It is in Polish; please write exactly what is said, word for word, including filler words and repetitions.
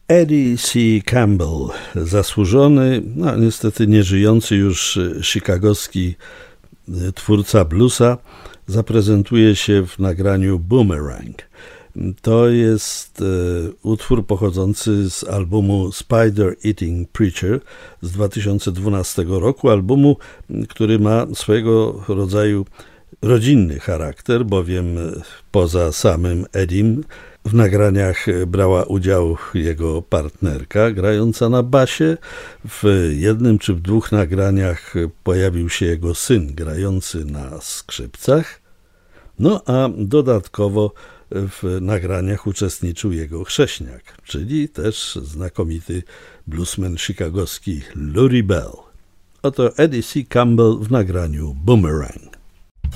Eddie C. Campbell, zasłużony, no niestety nieżyjący już chicagowski twórca bluesa, zaprezentuje się w nagraniu Boomerang. To jest e, utwór pochodzący z albumu Spider Eating Preacher z dwa tysiące dwunastego roku, albumu, który ma swojego rodzaju rodzinny charakter, bowiem poza samym Edim w nagraniach brała udział jego partnerka grająca na basie. W jednym czy w dwóch nagraniach pojawił się jego syn grający na skrzypcach. No a dodatkowo w nagraniach uczestniczył jego chrześniak, czyli też znakomity bluesman chicagowski Lurie Bell. Oto Eddie C. Campbell w nagraniu Boomerang.